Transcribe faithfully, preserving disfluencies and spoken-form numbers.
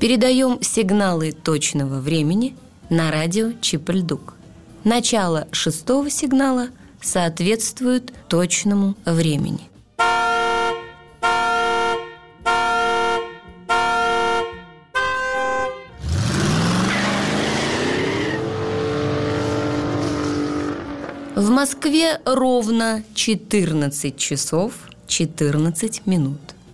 Передаем сигналы точного времени на радио Чип-Ль-Дук. Начало шестого сигнала соответствует точному времени. В Москве ровно четырнадцать часов четырнадцать минут.